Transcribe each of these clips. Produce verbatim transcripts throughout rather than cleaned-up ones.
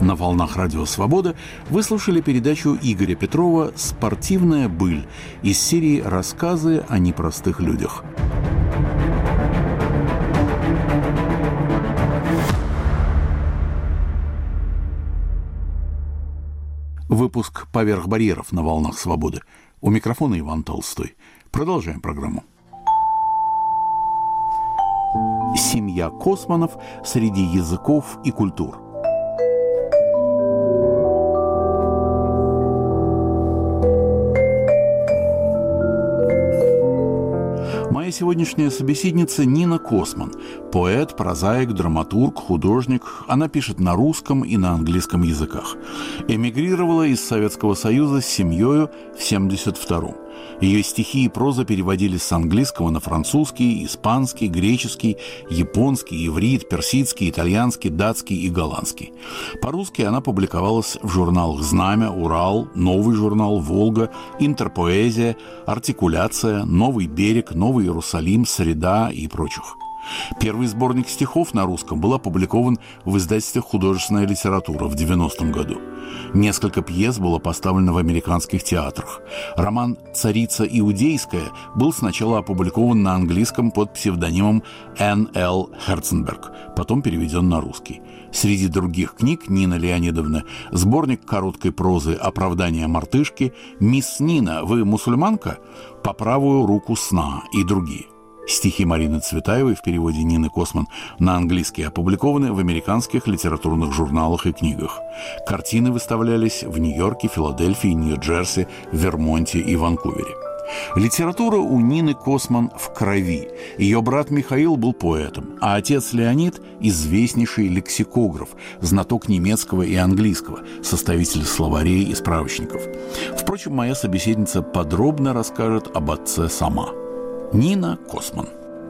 На волнах Радио Свобода вы слушали передачу Игоря Петрова «Спортивная быль» из серии «Рассказы о непростых людях». Выпуск «Поверх барьеров» на волнах Свободы. У микрофона Иван Толстой. Продолжаем программу. Семья Косманов среди языков и культур. Моя сегодняшняя собеседница Нина Косман. Поэт, прозаик, драматург, художник. Она пишет на русском и на английском языках. Эмигрировала из Советского Союза с семьей в семьдесят втором. Ее стихи и проза переводились с английского на французский, испанский, греческий, японский, иврит, персидский, итальянский, датский и голландский. По-русски она публиковалась в журналах «Знамя», «Урал», «Новый журнал», «Волга», «Интерпоэзия», «Артикуляция», «Новый берег», «Новый Иерусалим», «Среда» и прочих. Первый сборник стихов на русском был опубликован в издательстве «Художественная литература» в девяностом году. Несколько пьес было поставлено в американских театрах. Роман «Царица Иудейская» был сначала опубликован на английском под псевдонимом Энн Л. Херценберг, потом переведен на русский. Среди других книг Нина Леонидовна сборник короткой прозы «Оправдание мартышки», «Мисс Нина, вы мусульманка?», «По правую руку сна» и другие. Стихи Марины Цветаевой в переводе Нины Косман на английский опубликованы в американских литературных журналах и книгах. Картины выставлялись в Нью-Йорке, Филадельфии, Нью-Джерси, Вермонте и Ванкувере. Литература у Нины Косман в крови. Ее брат Михаил был поэтом, а отец Леонид – известнейший лексикограф, знаток немецкого и английского, составитель словарей и справочников. Впрочем, моя собеседница подробно расскажет об отце сама. Нина Косман.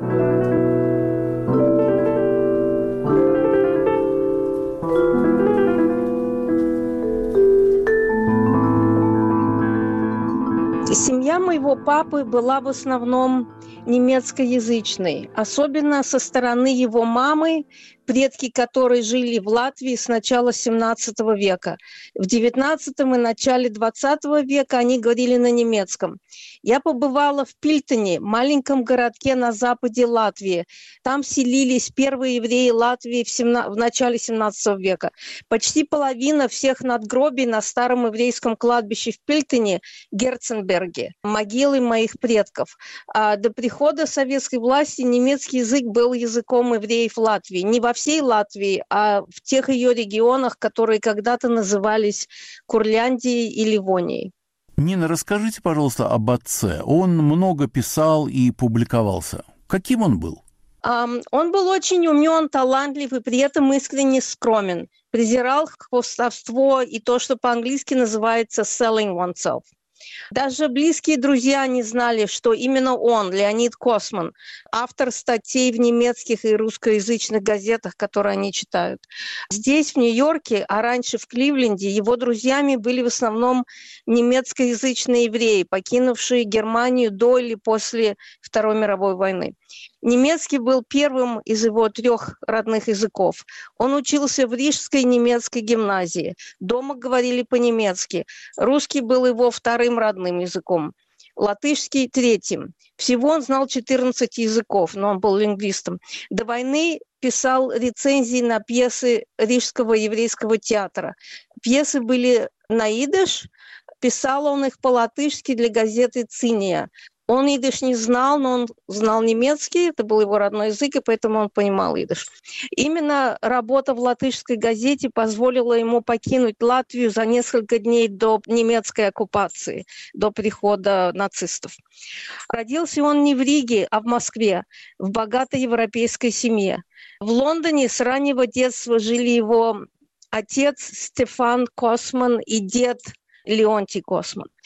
Семья моего папы была в основном немецкоязычной, особенно со стороны его мамы, предки которой жили в Латвии с начала семнадцатого века. В девятнадцатом и начале двадцатого века они говорили на немецком. Я побывала в Пильтоне, маленьком городке на западе Латвии. Там селились первые евреи Латвии в, семна... в начале семнадцатого века. Почти половина всех надгробий на старом еврейском кладбище в Пильтоне – Герценберге, могилы моих предков. А до прихода советской власти немецкий язык был языком евреев Латвии. Не во всей Латвии, а в тех ее регионах, которые когда-то назывались Курляндией и Ливонией. Нина, расскажите, пожалуйста, об отце. Он много писал и публиковался. Каким он был? Um, он был очень умен, талантлив и при этом искренне скромен. Презирал хвастовство и то, что по-английски называется selling oneself. Даже близкие друзья не знали, что именно он, Леонид Косман, автор статей в немецких и русскоязычных газетах, которые они читают. Здесь, в Нью-Йорке, а раньше в Кливленде, его друзьями были в основном немецкоязычные евреи, покинувшие Германию до или после Второй мировой войны. Немецкий был первым из его трех родных языков. Он учился в Рижской немецкой гимназии. Дома говорили по-немецки. Русский был его вторым родным языком. Латышский – третьим. Всего он знал четырнадцать языков, но он был лингвистом. До войны писал рецензии на пьесы Рижского еврейского театра. Пьесы были на идиш. Писал он их по-латышски для газеты «Циния». Он идиш не знал, но он знал немецкий, это был его родной язык, и поэтому он понимал идиш. Именно работа в латышской газете позволила ему покинуть Латвию за несколько дней до немецкой оккупации, до прихода нацистов. Родился он не в Риге, а в Москве, в богатой европейской семье. В Лондоне с раннего детства жили его отец Стефан Косман и дед Леонтий Косман.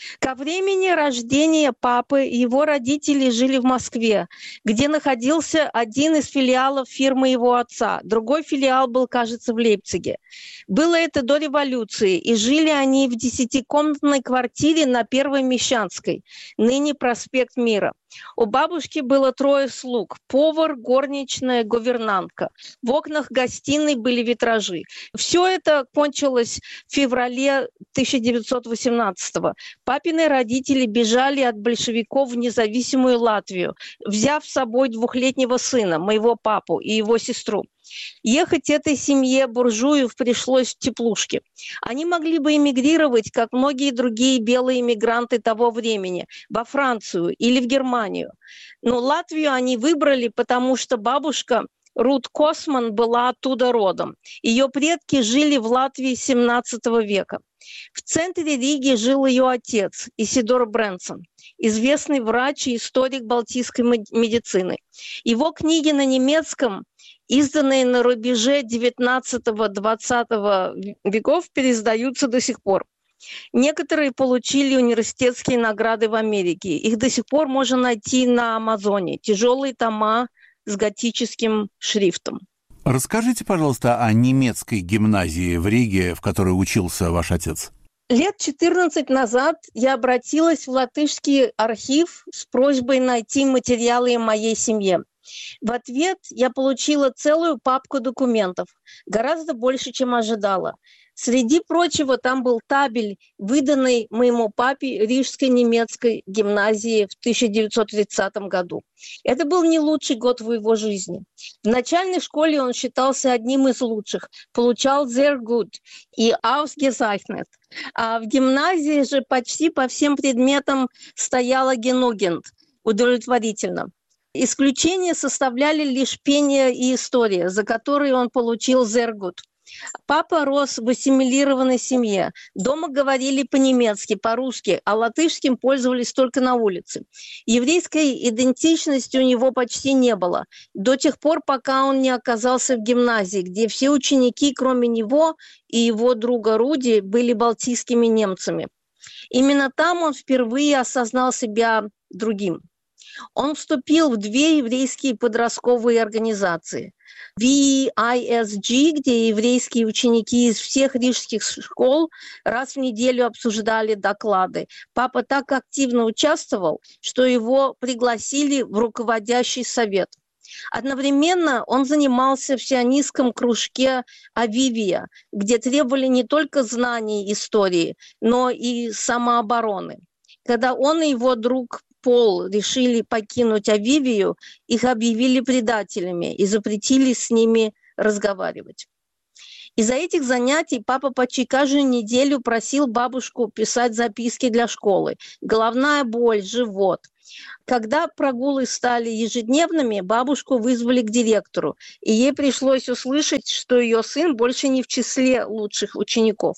Ко времени рождения папы его родители жили в Москве, где находился один из филиалов фирмы его отца. Другой филиал был, кажется, в Лейпциге. Было это до революции, и жили они в десятикомнатной квартире на Первой Мещанской, ныне проспект Мира. У бабушки было трое слуг – повар, горничная, гувернантка. В окнах гостиной были витражи. Все это кончилось в феврале тысяча девятьсот восемнадцатого. Папины родители бежали от большевиков в независимую Латвию, взяв с собой двухлетнего сына, моего папу, и его сестру. Ехать этой семье буржуев пришлось в теплушке. Они могли бы эмигрировать, как многие другие белые эмигранты того времени, во Францию или в Германию. Но Латвию они выбрали, потому что бабушка Рут Косман была оттуда родом. Ее предки жили в Латвии семнадцатого века. В центре Риги жил ее отец, Исидор Брэнсон, известный врач и историк балтийской медицины. Его книги на немецком, изданные на рубеже девятнадцатого-двадцатого веков, переиздаются до сих пор. Некоторые получили университетские награды в Америке. Их до сих пор можно найти на Амазоне. Тяжелые тома с готическим шрифтом. Расскажите, пожалуйста, о немецкой гимназии в Риге, в которой учился ваш отец. Лет четырнадцать назад я обратилась в латышский архив с просьбой найти материалы о моей семье. В ответ я получила целую папку документов, гораздо больше, чем ожидала. Среди прочего, там был табель, выданный моему папе Рижской немецкой гимназии в тысяча девятьсот тридцатом году. Это был не лучший год в его жизни. В начальной школе он считался одним из лучших, получал sehr gut и ausgezeichnet. А в гимназии же почти по всем предметам стояла genügend, удовлетворительно. Исключение составляли лишь пение и история, за которые он получил sehr gut. Папа рос в ассимилированной семье. Дома говорили по-немецки, по-русски, а латышским пользовались только на улице. Еврейской идентичности у него почти не было. До тех пор, пока он не оказался в гимназии, где все ученики, кроме него и его друга Руди, были балтийскими немцами. Именно там он впервые осознал себя другим. Он вступил в две еврейские подростковые организации. ви ай эс джи, где еврейские ученики из всех рижских школ раз в неделю обсуждали доклады. Папа так активно участвовал, что его пригласили в руководящий совет. Одновременно он занимался в сионистском кружке «Авивия», где требовали не только знаний истории, но и самообороны. Когда он и его друг Пол решили покинуть Авивию, их объявили предателями и запретили с ними разговаривать. Из-за этих занятий папа почти каждую неделю просил бабушку писать записки для школы. Головная боль, живот. Когда прогулы стали ежедневными, бабушку вызвали к директору, и ей пришлось услышать, что ее сын больше не в числе лучших учеников.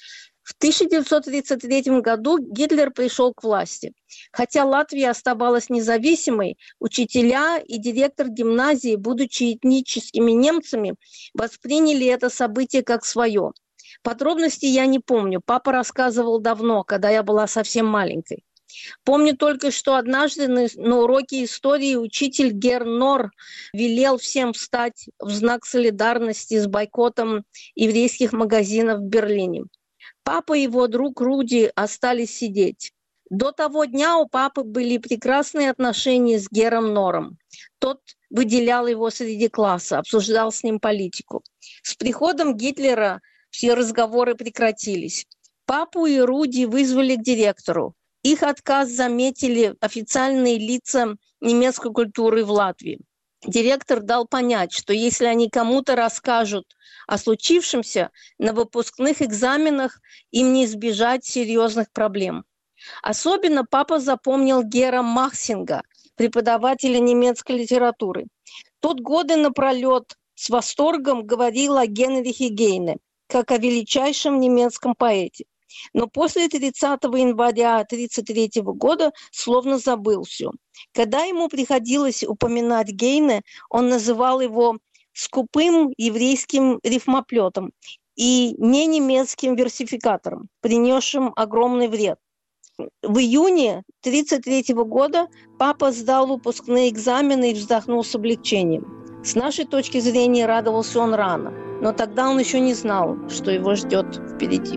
В тысяча девятьсот тридцать третьем году Гитлер пришел к власти. Хотя Латвия оставалась независимой, учителя и директор гимназии, будучи этническими немцами, восприняли это событие как свое. Подробностей я не помню. Папа рассказывал давно, когда я была совсем маленькой. Помню только, что однажды на, на уроке истории учитель Герр Нор велел всем встать в знак солидарности с бойкотом еврейских магазинов в Берлине. Папа и его друг Руди остались сидеть. До того дня у папы были прекрасные отношения с Гером Нором. Тот выделял его среди класса, обсуждал с ним политику. С приходом Гитлера все разговоры прекратились. Папу и Руди вызвали к директору. Их отказ заметили официальные лица немецкой культуры в Латвии. Директор дал понять, что если они кому-то расскажут о случившемся, на выпускных экзаменах им не избежать серьезных проблем. Особенно папа запомнил Гера Махсинга, преподавателя немецкой литературы. Тот годы напролет с восторгом говорил о Генрихе Гейне, как о величайшем немецком поэте. Но после тридцатого января тысяча девятьсот тридцать третьего года словно забыл все. Когда ему приходилось упоминать Гейне, он называл его скупым еврейским рифмоплетом и не немецким версификатором, принесшим огромный вред. В июне тысяча девятьсот тридцать третьего года папа сдал выпускные экзамены и вздохнул с облегчением. С нашей точки зрения, радовался он рано, но тогда он еще не знал, что его ждет впереди.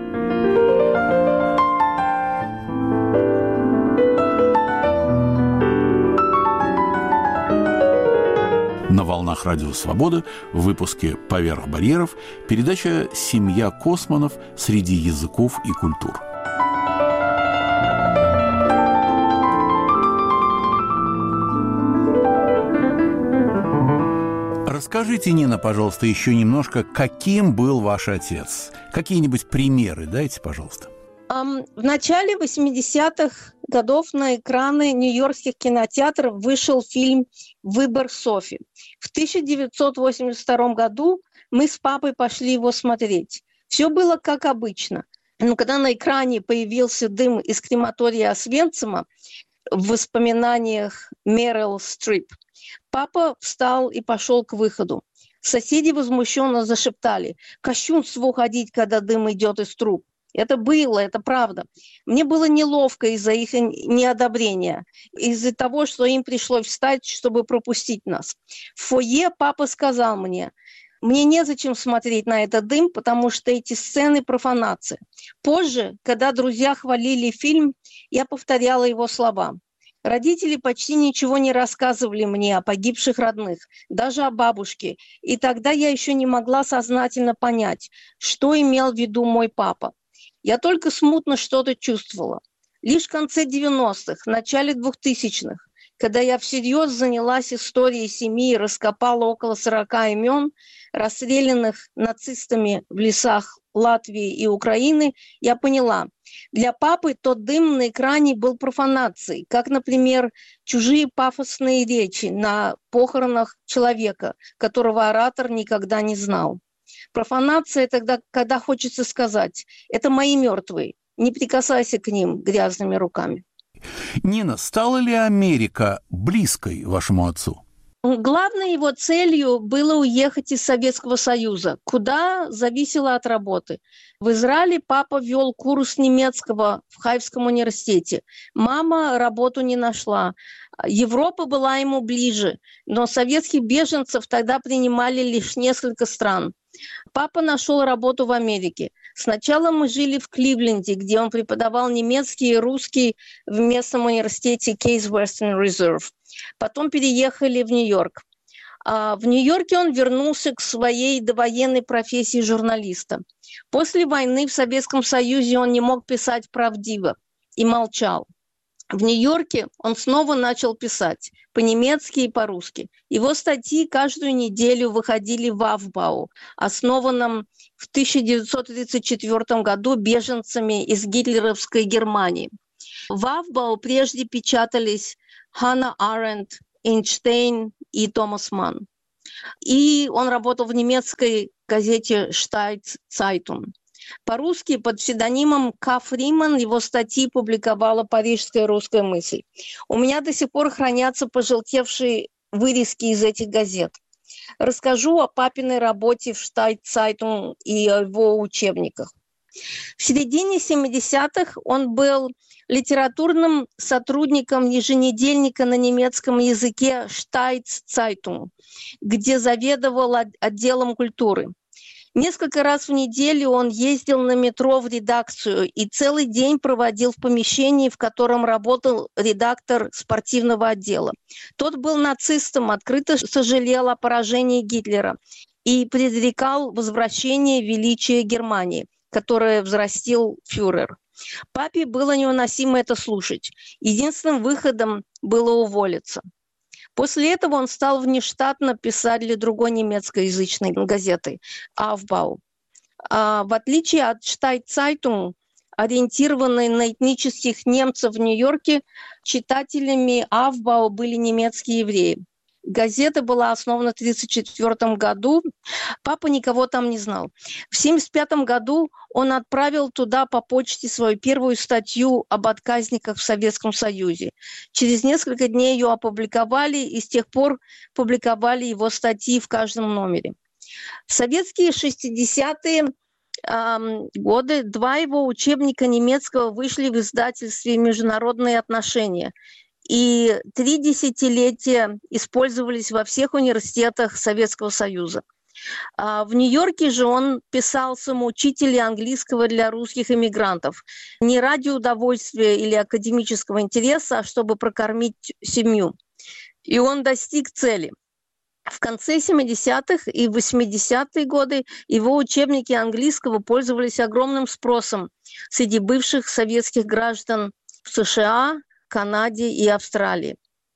На волнах Радио Свобода в выпуске «Поверх барьеров» передача «Семья Косманов среди языков и культур». Расскажите, Нина, пожалуйста, еще немножко, каким был ваш отец? Какие-нибудь примеры дайте, пожалуйста. В начале восьмидесятых годов на экраны нью-йоркских кинотеатров вышел фильм «Выбор Софи». В тысяча девятьсот восемьдесят втором году мы с папой пошли его смотреть. Все было как обычно. Но когда на экране появился дым из крематория Освенцима в воспоминаниях Мерил Стрип, папа встал и пошел к выходу. Соседи возмущенно зашептали: «Кощунство уходить, когда дым идет из труб». Это было, это правда. Мне было неловко из-за их неодобрения, из-за того, что им пришлось встать, чтобы пропустить нас. В фойе папа сказал мне: «Мне незачем смотреть на этот дым, потому что эти сцены – профанация». Позже, когда друзья хвалили фильм, я повторяла его слова. Родители почти ничего не рассказывали мне о погибших родных, даже о бабушке, и тогда я еще не могла сознательно понять, что имел в виду мой папа. Я только смутно что-то чувствовала. Лишь в конце девяностых, в начале двухтысячных, когда я всерьез занялась историей семьи и раскопала около сорока имен, расстрелянных нацистами в лесах Латвии и Украины, я поняла, для папы тот дым на экране был профанацией, как, например, чужие пафосные речи на похоронах человека, которого оратор никогда не знал. Профанация тогда, когда хочется сказать: «Это мои мертвые, не прикасайся к ним грязными руками». Нина, стала ли Америка близкой вашему отцу? Главной его целью было уехать из Советского Союза, куда зависело от работы. В Израиле папа вел курс немецкого в Хайфском университете. Мама работу не нашла. Европа была ему ближе, но советских беженцев тогда принимали лишь несколько стран. Папа нашел работу в Америке. Сначала мы жили в Кливленде, где он преподавал немецкий и русский в местном университете Case Western Reserve. Потом переехали в Нью-Йорк. А в Нью-Йорке он вернулся к своей довоенной профессии журналиста. После войны в Советском Союзе он не мог писать правдиво и молчал. В Нью-Йорке он снова начал писать по-немецки и по-русски. Его статьи каждую неделю выходили в Aufbau, основанном в тысяча девятьсот тридцать четвёртом году беженцами из гитлеровской Германии. В Aufbau прежде печатались Ханна Аренд, Эйнштейн и Томас Манн. И он работал в немецкой газете Штайт Цайтунг. По-русски под псевдонимом К. Фриман его статьи публиковала «Парижская русская мысль». У меня до сих пор хранятся пожелтевшие вырезки из этих газет. Расскажу о папиной работе в Штайт Цайтунг и о его учебниках. В середине семидесятых он был литературным сотрудником еженедельника на немецком языке Штайт Цайтунг, где заведовал отделом культуры. Несколько раз в неделю он ездил на метро в редакцию и целый день проводил в помещении, в котором работал редактор спортивного отдела. Тот был нацистом, открыто сожалел о поражении Гитлера и предрекал возвращение величия Германии, которое взрастил фюрер. Папе было невыносимо это слушать. Единственным выходом было уволиться. После этого он стал внештатно писать для другой немецкоязычной газеты «Aufbau». А в отличие от Штайт Цайтунг, ориентированной на этнических немцев в Нью-Йорке, читателями «Aufbau» были немецкие евреи. Газета была основана в тысяча девятьсот тридцать четвёртом году. Папа никого там не знал. В тысяча девятьсот семьдесят пятом году он отправил туда по почте свою первую статью об отказниках в Советском Союзе. Через несколько дней ее опубликовали, и с тех пор публиковали его статьи в каждом номере. В советские шестидесятые годы два его учебника немецкого вышли в издательстве «Международные отношения». И три десятилетия использовались во всех университетах Советского Союза. А в Нью-Йорке же он писал самоучители английского для русских иммигрантов. Не ради удовольствия или академического интереса, а чтобы прокормить семью. И он достиг цели. В конце семидесятых и восьмидесятые годы его учебники английского пользовались огромным спросом среди бывших советских граждан в США, Канаде и Австралии.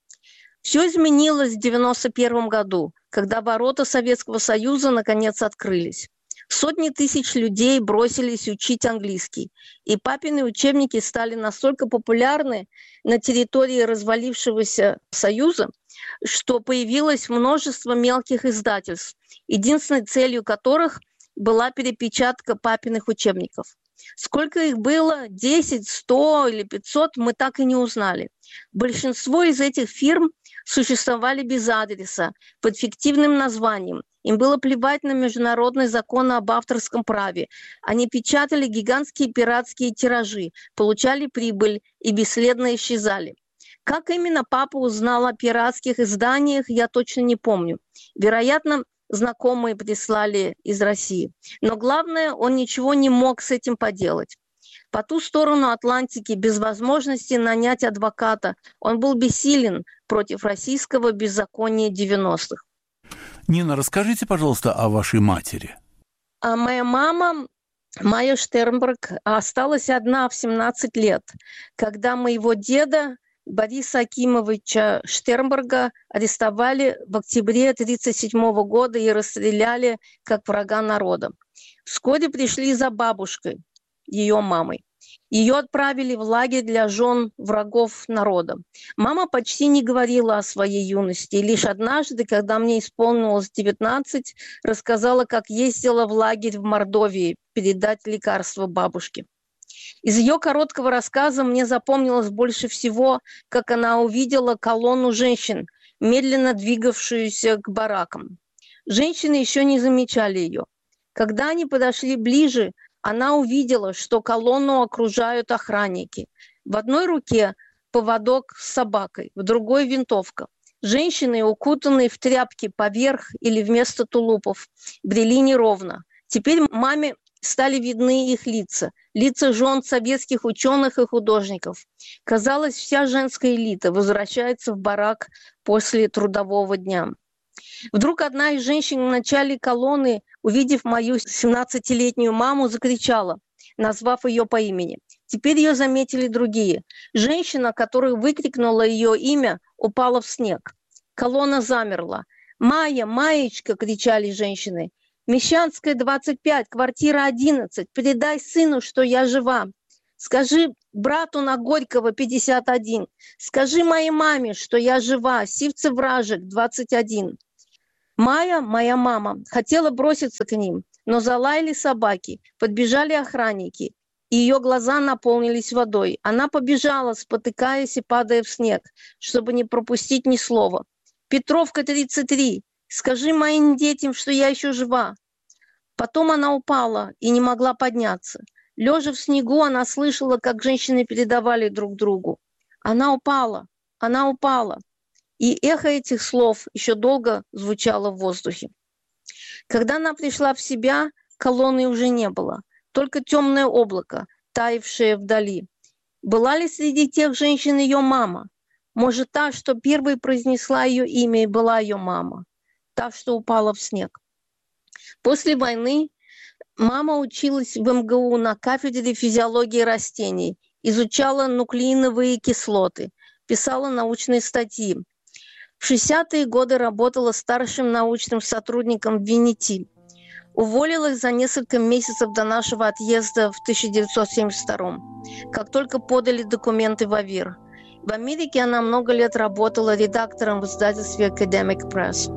Все изменилось в девяносто первом году, когда ворота Советского Союза наконец открылись. Сотни тысяч людей бросились учить английский, и папины учебники стали настолько популярны на территории развалившегося Союза, что появилось множество мелких издательств, единственной целью которых была перепечатка папиных учебников. Сколько их было, десять, сто или пятьсот, мы так и не узнали. Большинство из этих фирм существовали без адреса, под фиктивным названием. Им было плевать на международные законы об авторском праве. Они печатали гигантские пиратские тиражи, получали прибыль и бесследно исчезали. Как именно папа узнал о пиратских изданиях, я точно не помню. Вероятно, знакомые прислали из России. Но главное, он ничего не мог с этим поделать. По ту сторону Атлантики, без возможности нанять адвоката, он был бессилен против российского беззакония девяностых. Нина, расскажите, пожалуйста, о вашей матери. А моя мама, Майя Штернберг, осталась одна в семнадцать лет, когда моего деда Бориса Акимовича Штернберга арестовали в октябре тысяча девятьсот тридцать седьмого года и расстреляли как врага народа. Вскоре пришли за бабушкой, ее мамой. Ее отправили в лагерь для жен врагов народа. Мама почти не говорила о своей юности. И лишь однажды, когда мне исполнилось девятнадцать, рассказала, как ездила в лагерь в Мордовии передать лекарства бабушке. Из ее короткого рассказа мне запомнилось больше всего, как она увидела колонну женщин, медленно двигавшуюся к баракам. Женщины еще не замечали ее. Когда они подошли ближе, она увидела, что колонну окружают охранники. В одной руке поводок с собакой, в другой винтовка. Женщины, укутанные в тряпки поверх или вместо тулупов, брели неровно. Теперь маме стали видны их лица, лица жен советских ученых и художников. Казалось, вся женская элита возвращается в барак после трудового дня. Вдруг одна из женщин в начале колонны, увидев мою семнадцатилетнюю маму, закричала, назвав ее по имени. Теперь ее заметили другие. Женщина, которая выкрикнула ее имя, упала в снег. Колонна замерла. «Майя, Маечка!» – кричали женщины. «Мещанская, двадцать пять, квартира одиннадцать. Передай сыну, что я жива. Скажи брату на Горького, пятьдесят один. Скажи моей маме, что я жива. Сивцев-Вражек, двадцать один». Майя, моя мама, хотела броситься к ним, но залаяли собаки, подбежали охранники, и ее глаза наполнились водой. Она побежала, спотыкаясь и падая в снег, чтобы не пропустить ни слова. «Петровка, тридцать три. Скажи моим детям, что я еще жива». Потом она упала и не могла подняться. Лежа в снегу, она слышала, как женщины передавали друг другу. «Она упала! Она упала!» И эхо этих слов еще долго звучало в воздухе. Когда она пришла в себя, колонны уже не было. Только темное облако, таявшее вдали. Была ли среди тех женщин ее мама? Может, та, что первой произнесла ее имя, и была ее мама? Та, что упала в снег. После войны мама училась в эм гэ у на кафедре физиологии растений, изучала нуклеиновые кислоты, писала научные статьи. В шестидесятые годы работала старшим научным сотрудником в Виннити. Уволилась за несколько месяцев до нашего отъезда в тысяча девятьсот семьдесят втором, как только подали документы в АВИР. В Америке она много лет работала редактором в издательстве Academic Press.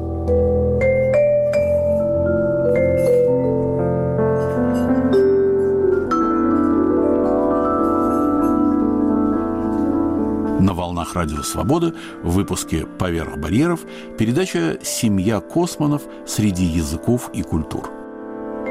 На волнах Радио Свобода в выпуске «Поверх барьеров» передача «Семья Косманов среди языков и культур».